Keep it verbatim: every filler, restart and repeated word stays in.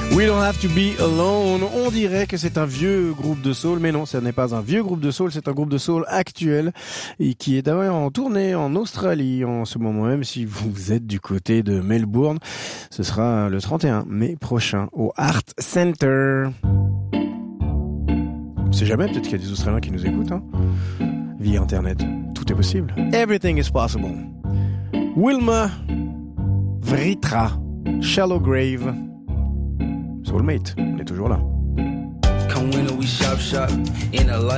We Don't Have to Be Alone. On dirait que c'est un vieux groupe de soul, mais non, ce n'est pas un vieux groupe de soul, c'est un groupe de soul actuel et qui est d'ailleurs en tournée en Australie en ce moment même. Si vous êtes du côté de Melbourne, ce sera le trente et un mai prochain au Art Center. On sait jamais, peut-être qu'il y a des Australiens qui nous écoutent, hein, via Internet. Tout est possible. Everything is possible. Wilma Vritra, Shallow Grave. Soulmate, on est toujours là. Come winter, we shop shop in a light.